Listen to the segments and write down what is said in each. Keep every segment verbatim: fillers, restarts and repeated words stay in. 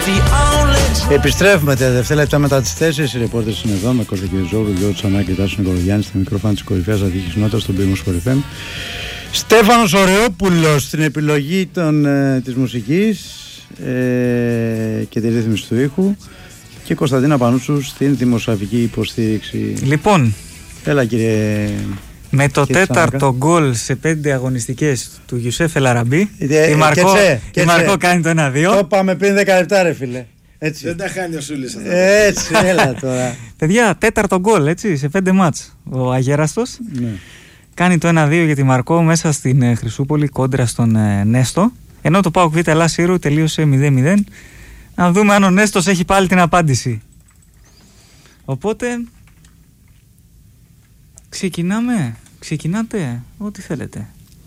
Επιστρέφουμε τα τελευταία λεπτά μετά τις τέσσερις. Οι ρεπόρτες είναι εδώ με Κώστα Κυριαζόγλου, Γιώργο Τσανάκη και Τάσο Νικολογιάννη στη μικρόφωνα της κορυφαίας αθλητικής κοινότητας στον Πύργο Sport εφ εμ. Στέφανος Ωρεόπουλος στην επιλογή των, ε, της μουσικής ε, και τη ρύθμιση του ήχου και Κωνσταντίνα Πανούτσου στην δημοσιογραφική υποστήριξη. Λοιπόν, έλα κύριε. Με το κύριε τέταρτο γκολ σε πέντε αγωνιστικές του Γιουσέφ Ελαραμπή, ε, η Μαρκό, τσε, η Μαρκό κάνει το ένα δύο. Το είπαμε πριν δέκα λεπτά ρε φίλε. Έτσι. Δεν τα χάνει ο Σούλης αυτό. Έτσι, έλα τώρα. Παιδιά, τέταρτο γκολ έτσι, σε πέντε μάτς. Ο Αγέραστος Ναι. κάνει το ένα δύο για τη Μαρκό μέσα στην ε, Χρυσούπολη κόντρα στον ε, Νέστο. Ενώ το ΠΑΟΚ Β' Ελλάς Ήρου τελείωσε μηδέν μηδέν. Να δούμε αν ο Νέστος έχει πάλι την απάντηση. Οπότε ξεκινάμε. Ξεκινάτε, ό,τι θέλετε.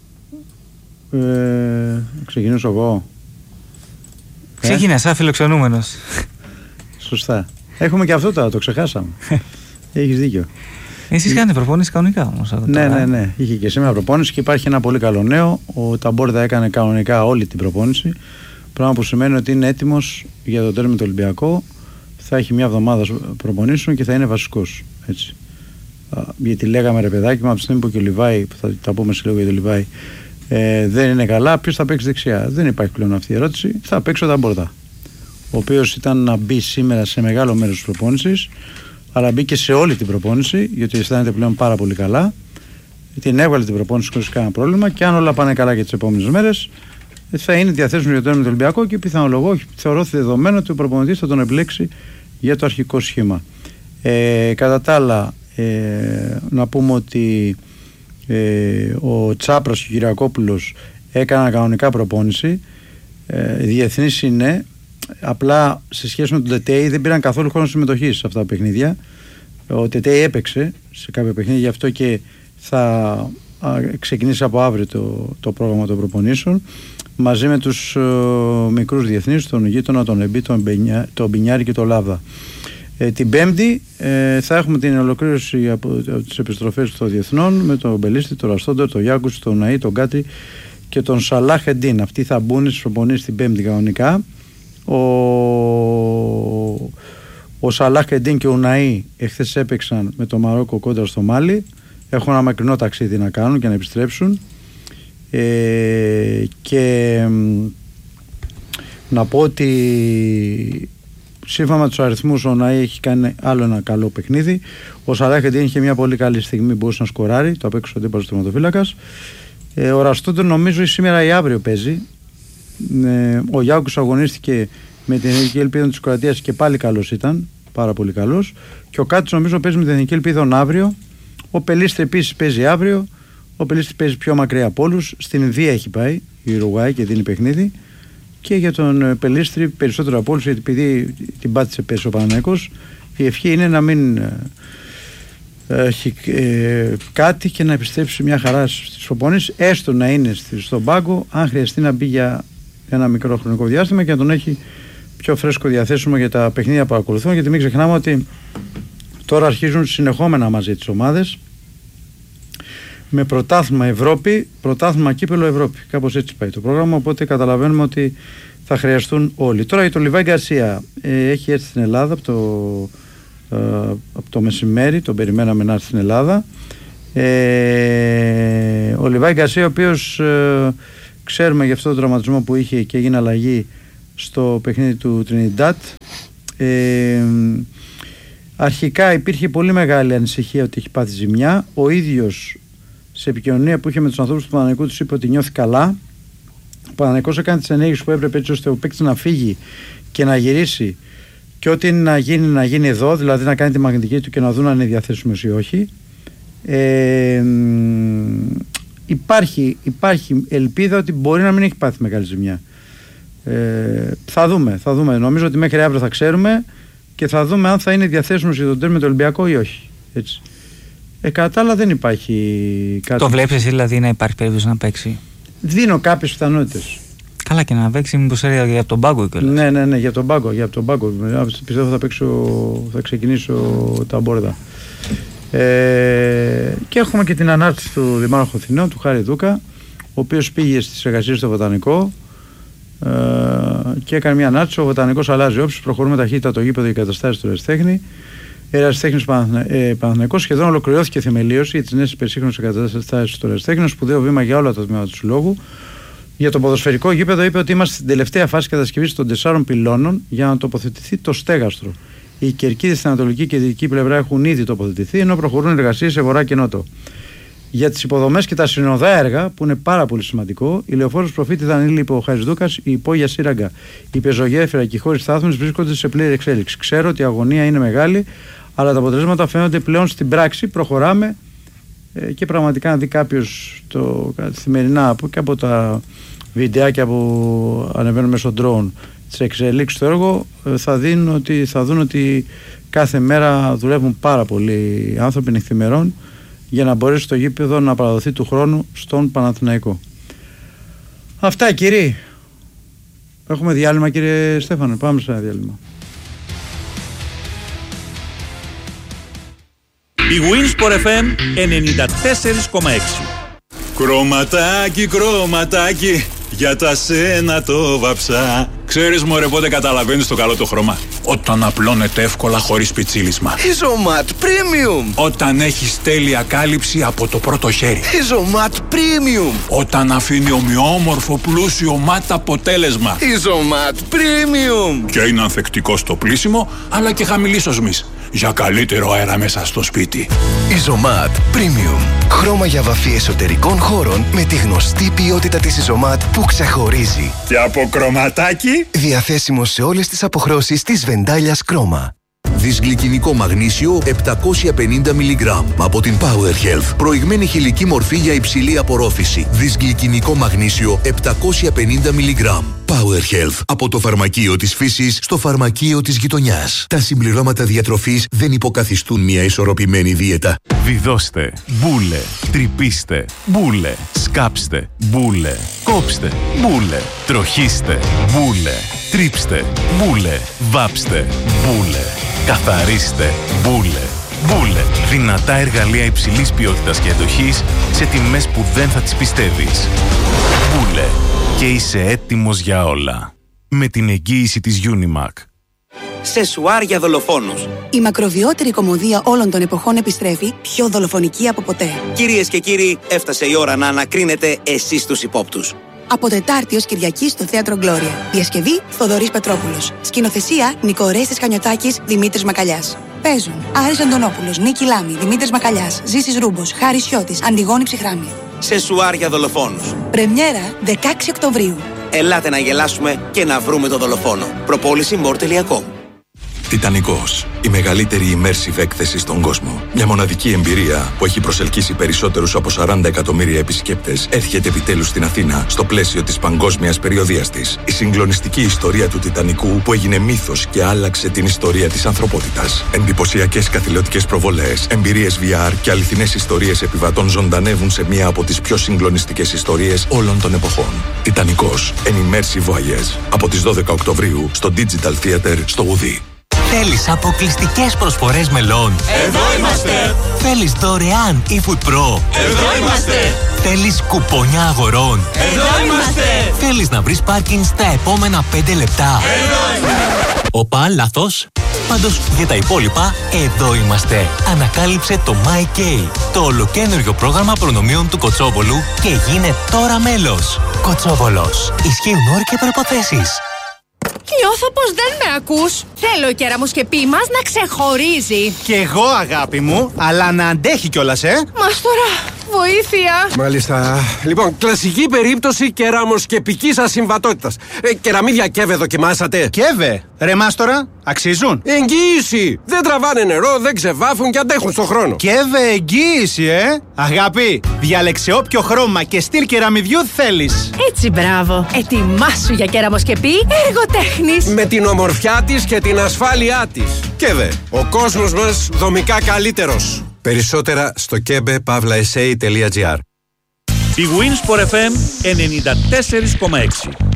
Ε, ξεκινήσω εγώ. Ξεκινά, σαν φιλοξενούμενος. Σωστά. Έχουμε και αυτό τώρα, το ξεχάσαμε. Έχεις δίκιο. Εσείς κάνετε προπόνηση κανονικά όμως. Ναι, ναι, ναι. Είχε και σήμερα προπόνηση και υπάρχει ένα πολύ καλό νέο. Ο Ταμπόρδα έκανε κανονικά όλη την προπόνηση. Πράγμα που σημαίνει ότι είναι έτοιμος για το τέρμι του Ολυμπιακό. Θα έχει μια εβδομάδα προπονήσεων και θα είναι βασικός. Έτσι. Γιατί λέγαμε ρε παιδάκι μου, από τη στιγμή που και ο Λιβάη, που θα τα πούμε σε λίγο για τον Λιβάη, ε, δεν είναι καλά, ποιος θα παίξει δεξιά? Δεν υπάρχει πλέον αυτή η ερώτηση. Θα παίξει ο Ταμπόρδα, ο οποίος ήταν να μπει σήμερα σε μεγάλο μέρος της προπόνησης, αλλά μπήκε σε όλη την προπόνηση, γιατί αισθάνεται πλέον πάρα πολύ καλά. Την έβγαλε την προπόνηση χωρίς κανένα πρόβλημα και αν όλα πάνε καλά και τις επόμενες μέρες, θα είναι διαθέσιμο για το ένα με το Ολυμπιακό και πιθανολογώ, θεωρώ δεδομένο ότι ο προπονητής θα τον επιλέξει για το αρχικό σχήμα. Ε, κατά τα άλλα, ε, να πούμε ότι ε, ο Τσάπρας και ο Κυριακόπουλος έκαναν κανονικά προπόνηση. Ε, διεθνής είναι. Απλά σε σχέση με τον Τετέι δεν πήραν καθόλου χρόνο συμμετοχής σε αυτά τα παιχνίδια. Ο Τετέι έπαιξε σε κάποια παιχνίδια, γι' αυτό και θα α, ξεκινήσει από αύριο το, το πρόγραμμα των προπονήσεων μαζί με τους uh, μικρούς διεθνείς, τον Γείτονα, τον Εμπί, τον, Μπενιά, τον Μπινιάρη και τον Λάβδα. Ε, την Πέμπτη ε, θα έχουμε την ολοκλήρωση από, από τις επιστροφές των διεθνών με τον Μπελίστη, τον Ραστόντερ, τον Γιάκους, τον Ναΐ, τον Κάτι και τον Σαλάχ Εντίν. Αυτοί θα μπουν στις προπονήσεις την Πέμπτη κανονικά. Ο, ο Σαλάχ Εντίν και ο Ναΐ εχθές έπαιξαν με το Μαρόκο κόντρα στο Μάλι. Έχουν ένα μακρινό ταξίδι να κάνουν και να επιστρέψουν. Ε, και να πω ότι σύμφωνα με τους αριθμούς ο Ναΐ έχει κάνει άλλο ένα καλό παιχνίδι. Ο Σαλάχ Εντίν είχε μια πολύ καλή στιγμή, μπορούσε να σκοράρει, το απέξω ο αντίπαλος τερματοφύλακας. Ε, ο Ραστόντερ νομίζω σήμερα ή αύριο παίζει. Ε, ο Γιάκους αγωνίστηκε με την Εθνική Ελπίδα της Κροατίας και πάλι καλός ήταν, πάρα πολύ καλός. Και ο Κάτης νομίζω παίζει με την Εθνική Ελπίδα αύριο. Ο Πελίστρη επίσης παίζει αύριο. Ο Πελίστρη παίζει πιο μακριά από όλους. Στην Ινδία έχει πάει η Ουρουγουάη και δίνει παιχνίδι. Και για τον Πελίστρη περισσότερο από όλους, γιατί επειδή την πάτησε πέσει ο Παναθηναϊκός, η ευχή είναι να μην ε, έχει ε, κάτι και να επιστρέψει μια χαρά στις προπονήσεις, έστω να είναι στον πάγκο, αν χρειαστεί να μπει για ένα μικρό χρονικό διάστημα και να τον έχει πιο φρέσκο διαθέσιμο για τα παιχνίδια που παρακολουθούν. Γιατί μην ξεχνάμε ότι τώρα αρχίζουν συνεχόμενα μαζί τις ομάδες με πρωτάθλημα Ευρώπη, πρωτάθλημα κύπελλο Ευρώπη. Κάπως έτσι πάει το πρόγραμμα, οπότε καταλαβαίνουμε ότι θα χρειαστούν όλοι. Τώρα για τον Λιβάη Γκαρσία, ε, έχει έρθει στην Ελλάδα από το, ε, από το μεσημέρι, τον περιμέναμε να έρθει στην Ελλάδα. Ε, ο Λιβάη Γκαρσία, ο οποίος ε, ξέρουμε για αυτό το τραυματισμό που είχε και έγινε αλλαγή στο παιχνίδι του Τρινιντάτ. Ε, αρχικά υπήρχε πολύ μεγάλη ανησυχία ότι έχει πάθει ζημιά. Ο ίδιος σε επικοινωνία που είχε με τους ανθρώπους του Παναθηναϊκού τους είπε ότι νιώθει καλά. Ο Παναθηναϊκός έκανε τις ενέργειες που έπρεπε έτσι ώστε ο παίκτης να φύγει και να γυρίσει και ό,τι είναι να γίνει να γίνει εδώ, δηλαδή να κάνει τη μαγνητική του και να δουν αν είναι διαθέσιμος ή όχι. Ε, υπάρχει, υπάρχει ελπίδα ότι μπορεί να μην έχει πάθει μεγάλη ζημιά. Ε, θα δούμε, θα δούμε. Νομίζω ότι μέχρι αύριο θα ξέρουμε και θα δούμε αν θα είναι διαθέσιμος για τον τέρμι με το Ολυμπιακό ή όχι. Έτσι. Ε, κατά τα άλλα δεν υπάρχει κάτι. Το βλέπεις εσύ δηλαδή να υπάρχει περίπτωση να παίξει? Δίνω κάποιες πιθανότητες. Καλά, και να παίξει, μήπως έρχεται για τον πάγκο κιόλας. Ναι, ναι, ναι, για τον πάγκο. Για τον πάγκο. Πιστεύω θα, παίξω, θα ξεκινήσω τα Μπόρδα. Ε, και έχουμε και την ανάρτηση του Δημάρχου Αθηνών, του Χάρη Δούκα, ο οποίος πήγε στις εργασίες στο Βοτανικό ε, και έκανε μια ανάρτηση. Ο Βοτανικός αλλάζει όψεις, προχωρούμε ταχύτητα το γήπεδο για καταστάσεις του Ερασιτέχνη. Η Ερασιτέχνης Παναθηναϊκός σχεδόν ολοκληρώθηκε η θεμελίωση για τις νέες υπερσύγχρονες εγκαταστάσεις του Ερασιτέχνη, σπουδαίο βήμα για όλα τα τμήματα του Συλλόγου. Για το ποδοσφαιρικό γήπεδο είπε ότι είμαστε στην τελευταία φάση κατασκευής των τεσσάρων πυλώνων για να τοποθετηθεί το στέγαστρο. Οι κερκίδες στην ανατολική και δυτική πλευρά έχουν ήδη τοποθετηθεί, ενώ προχωρούν εργασίες σε βορρά και νότο. Για τις υποδομές και τα συνοδά έργα, που είναι πάρα πολύ σημαντικό, η λεωφόρος Προφήτη Δανίλη υπό Χαϊσδούκας, η υπόγεια Σύραγγα, η πεζογέφυρα και οι χώροι στάθμης βρίσκονται σε πλήρη εξέλιξη. Ξέρω ότι η αγωνία είναι μεγάλη, αλλά τα αποτελέσματα φαίνονται πλέον στην πράξη. Προχωράμε ε, και πραγματικά να δει κάποιος το καθημερινά και από τα βιντεάκια που ανεβαίνουν μέσω drone τις εξελίξεις στο έργο, θα, δίνουν ότι, θα δουν ότι κάθε μέρα δουλεύουν πάρα πολλοί άνθρωποι νυχθημερών για να μπορέσει το γήπεδο να παραδοθεί του χρόνου στον Παναθηναϊκό. Αυτά, κύριοι. Έχουμε διάλειμμα, κύριε Στέφανε. Πάμε σε ένα διάλειμμα. Η Winsport εφ εμ ενενήντα τέσσερα κόμμα έξι. Κρωματάκι, κρωματάκι, για τα σένα το βαψά. Ξέρεις μωρέ πότε καταλαβαίνεις το καλό το χρώμα? Όταν απλώνεται εύκολα χωρίς πιτσίλισμα. Isomat Premium. Όταν έχεις τέλεια κάλυψη από το πρώτο χέρι. Isomat Premium. Όταν αφήνει ομοιόμορφο πλούσιο ματ αποτέλεσμα. Isomat Premium. Και είναι ανθεκτικό στο πλύσιμο, αλλά και χαμηλής οσμής, για καλύτερο αέρα μέσα στο σπίτι. Isomat Premium. Χρώμα για βαφή εσωτερικών χώρων με τη γνωστή ποιότητα της Isomat που ξεχωρίζει. Και από κρωματάκι. Διαθέσιμο σε όλες τις αποχρώσεις της Βεντάλιας Κρόμα. Δυσγλυκινικό μαγνήσιο επτακόσια πενήντα μιλιγκράμμ από την Power Health. Προηγμένη χηλική μορφή για υψηλή απορρόφηση. Δυσγλυκινικό μαγνήσιο επτακόσια πενήντα μιλιγκράμμ. Power Health. Από το φαρμακείο της φύσης στο φαρμακείο της γειτονιάς. Τα συμπληρώματα διατροφής δεν υποκαθιστούν μια ισορροπημένη δίαιτα. Βιδώστε, μπούλε, τρυπήστε, μπούλε, σκάψτε, μπούλε, κόψτε, μπούλε, τροχίστε, μπούλε, τρίψτε, μπούλε, βάψτε, μπούλε, καθαρίστε, μπούλε. Μπούλε. Δυνατά εργαλεία υψηλής ποιότητας και εντοχής σε τιμές που δεν θα τις πιστεύεις. Μπούλε. Και είσαι έτοιμος για όλα. Με την εγγύηση της Unimac. Σεσουάρ για δολοφόνους. Η μακροβιότερη κομμωδία όλων των εποχών επιστρέφει, πιο δολοφονική από ποτέ. Κυρίες και κύριοι, έφτασε η ώρα να ανακρίνετε εσείς τους υπόπτους. Από Τετάρτη ως Κυριακή στο Θέατρο Γκλώρια. Διασκευή Θοδωρής Πετρόπουλος. Σκηνοθεσία Νικό Ορέστης Χανιωτάκης, Δημήτρης Μακαλιάς. Παίζουν Άρης Αντωνόπουλος, Νίκη Λάμη, Δημήτρης Μακαλιάς, Ζήσης Ρούμπος, Χάρης Σιώτης, Αντιγόνη Ψυχράμη. Σεσουάρ για δολοφόνους. Πρεμιέρα δεκαέξι Οκτωβρίου. Ελάτε να γελάσουμε και να βρούμε το δολοφόνο. Προπόληση μορ τελεία κομ. Τιτανικός, η μεγαλύτερη immersive έκθεση στον κόσμο. Μια μοναδική εμπειρία που έχει προσελκύσει περισσότερους από σαράντα εκατομμύρια επισκέπτες, έρχεται επιτέλους στην Αθήνα στο πλαίσιο της παγκόσμιας περιοδείας της. Η συγκλονιστική ιστορία του Τιτανικού που έγινε μύθος και άλλαξε την ιστορία της ανθρωπότητας. Εντυπωσιακές καθηλωτικές προβολές, εμπειρίες βι αρ και αληθινές ιστορίες επιβατών ζωντανεύουν σε μία από τις πιο συγκλονιστικές ιστορίες όλων των εποχών. Τιτανικός, an immersive voyage. Από τις δώδεκα Οκτωβρίου στο Digital Theater στο Ουδί. Θέλεις αποκλειστικές προσφορές μελών? Εδώ είμαστε! Θέλεις δωρεάν eFood Pro? Εδώ είμαστε! Θέλεις κουπόνια αγορών? Εδώ είμαστε! Θέλεις να βρεις πάρκινγκ στα επόμενα πέντε λεπτά? Εδώ είμαστε! Οπα, λάθος. Πάντως για τα υπόλοιπα, εδώ είμαστε. Ανακάλυψε το MyK, το ολοκαίνουργιο πρόγραμμα προνομίων του Κοτσόβολου και γίνε τώρα μέλος. Κοτσόβολος. Ισχύουν όροι και προϋποθέσεις. Νιώθω πως δεν με ακούς. Θέλω η κεραμοσκεπή μας να ξεχωρίζει. Κι εγώ, αγάπη μου, αλλά να αντέχει κιόλας, ε. Μας τώρα, βοήθεια. Μάλιστα. Λοιπόν, κλασική περίπτωση κεραμοσκεπικής ασυμβατότητας. Ε, κεραμίδια Κέβε δοκιμάσατε? Κέβε. Ρε Μάστορα, αξίζουν? Εγγύηση. Δεν τραβάνε νερό, δεν ξεβάφουν και αντέχουν στον χρόνο. Κέβε εγγύηση, ε. Αγάπη, διάλεξε όποιο χρώμα και στυλ κεραμιδιού θέλεις. Έτσι, μπράβο. Ετοιμάσου για κεραμοσκεπή εργοτέχνης. Με την ομορφιά της και την ασφάλειά της. Κέβε, ο κόσμος μας δομικά καλύτερος. Περισσότερα στο κέμπε παύλα ες έι τελεία τζι άρ. Η Winsport εφ εμ ενενήντα τέσσερα κόμμα έξι.